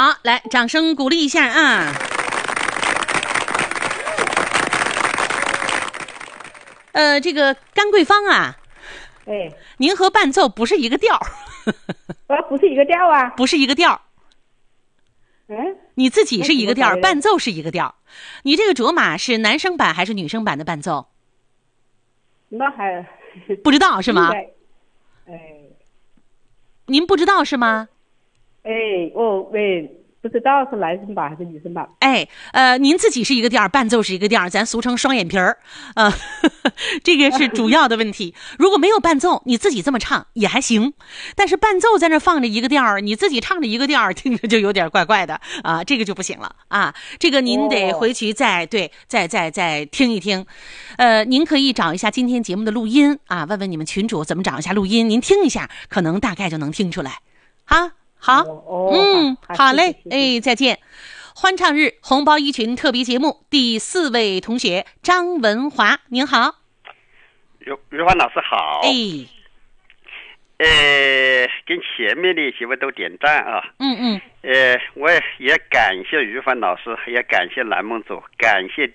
好，来，掌声鼓励一下啊！这个甘桂芳啊， 哎， 您和伴奏不是一个调不是一个调啊， 不是一个调。你自己是一个调，伴奏是一个调。你这个卓玛是男生版还是女生版的伴奏？ 那还不知道是吗？ 哎， 您不知道是吗？ 不知道是男生版还是女生版。 您自己是一个调，伴奏是一个调，咱俗称双眼皮儿，这个是主要的问题。如果没有伴奏，你自己这么唱也还行，但是伴奏在那放着一个调，你自己唱着一个调，听着就有点怪怪的啊，这个就不行了啊。这个您得回去再听一听。您可以找一下今天节目的录音啊，问问你们群主怎么找一下录音，您听一下，可能大概就能听出来啊。好，好嘞，再见。欢唱日红包一群特别节目第4位同学张文华，您好。 于华老师好。跟前面的几位都点赞啊。我也感谢于凡老师，也感谢蓝梦组，感谢